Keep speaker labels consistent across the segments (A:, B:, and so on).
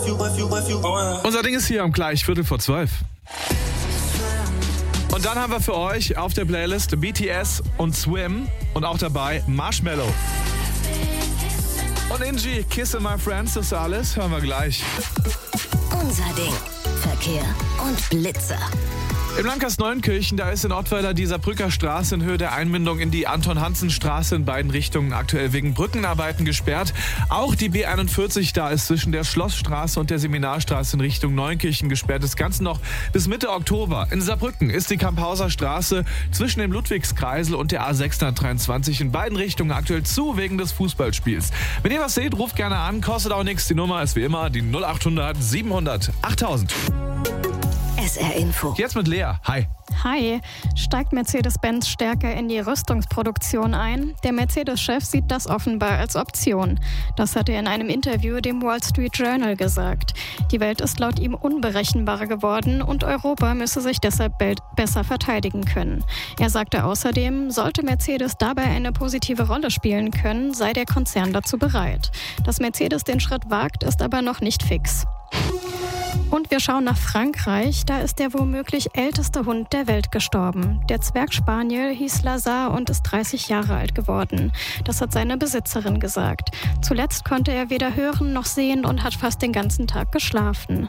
A: Unser Ding ist hier um gleich 11:45. Und dann haben wir für euch auf der Playlist BTS und Swim und auch dabei Marshmello. Und Ingi, Kissing My Friends, das alles hören wir gleich.
B: Unser Ding. Verkehr und Blitzer.
A: Im Landkreis Neunkirchen, da ist in Ottweiler die Saarbrücker Straße in Höhe der Einmündung in die Anton-Hansen-Straße in beiden Richtungen aktuell wegen Brückenarbeiten gesperrt. Auch die B41 da ist zwischen der Schlossstraße und der Seminarstraße in Richtung Neunkirchen gesperrt. Das Ganze noch bis Mitte Oktober. In Saarbrücken ist die Kamphauser Straße zwischen dem Ludwigskreisel und der A623 in beiden Richtungen aktuell zu wegen des Fußballspiels. Wenn ihr was seht, ruft gerne an, kostet auch nichts. Die Nummer ist wie immer die 0800 700 8000.
B: SR Info.
A: Jetzt mit Lea. Hi.
C: Hi. Steigt Mercedes-Benz stärker in die Rüstungsproduktion ein? Der Mercedes-Chef sieht das offenbar als Option. Das hat er in einem Interview dem Wall Street Journal gesagt. Die Welt ist laut ihm unberechenbarer geworden und Europa müsse sich deshalb besser verteidigen können. Er sagte außerdem, sollte Mercedes dabei eine positive Rolle spielen können, sei der Konzern dazu bereit. Dass Mercedes den Schritt wagt, ist aber noch nicht fix. Und wir schauen nach Frankreich. Da ist der womöglich älteste Hund der Welt gestorben. Der Zwergspaniel hieß Lazare und ist 30 Jahre alt geworden. Das hat seine Besitzerin gesagt. Zuletzt konnte er weder hören noch sehen und hat fast den ganzen Tag geschlafen.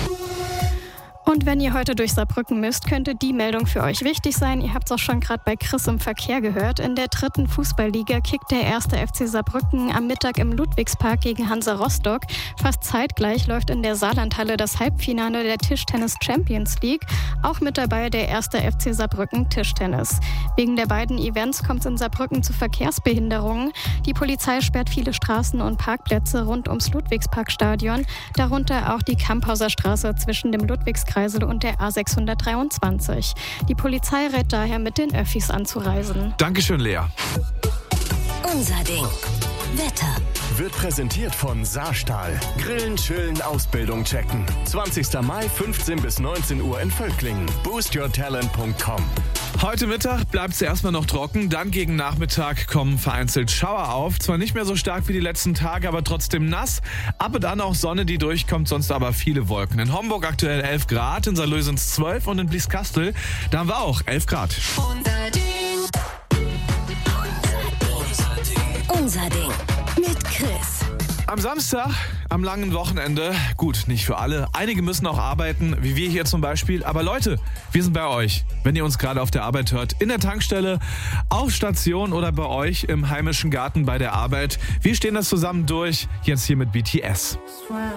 C: Und wenn ihr heute durch Saarbrücken müsst, könnte die Meldung für euch wichtig sein. Ihr habt es auch schon gerade bei Chris im Verkehr gehört. In der 3. Fußballliga kickt der 1. FC Saarbrücken am Mittag im Ludwigspark gegen Hansa Rostock. Fast zeitgleich läuft in der Saarlandhalle das Halbfinale der Tischtennis Champions League. Auch mit dabei der 1. FC Saarbrücken Tischtennis. Wegen der beiden Events kommt es in Saarbrücken zu Verkehrsbehinderungen. Die Polizei sperrt viele Straßen und Parkplätze rund ums Ludwigsparkstadion. Darunter auch die Kamphauser Straße zwischen dem Ludwigskreisel und der A623. Die Polizei rät daher, mit den Öffis anzureisen.
A: Dankeschön, Lea.
B: Unser Ding. Wetter.
D: Wird präsentiert von Saarstahl. Grillen, chillen, Ausbildung checken. 20. Mai, 15 bis 19 Uhr in Völklingen. boostyourtalent.com.
A: Heute Mittag bleibt es erstmal noch trocken, dann gegen Nachmittag kommen vereinzelt Schauer auf. Zwar nicht mehr so stark wie die letzten Tage, aber trotzdem nass. Ab und an auch Sonne, die durchkommt, sonst aber viele Wolken. In Homburg aktuell 11 Grad, in Saarlouis sind es 12 und in Blieskastel, da haben wir auch 11 Grad.
B: Unser Ding. Unser Ding. Mit Chris.
A: Am Samstag, am langen Wochenende, gut, nicht für alle, einige müssen auch arbeiten, wie wir hier zum Beispiel, aber Leute, wir sind bei euch, wenn ihr uns gerade auf der Arbeit hört, in der Tankstelle, auf Station oder bei euch im heimischen Garten bei der Arbeit. Wir stehen das zusammen durch, jetzt hier mit BTS.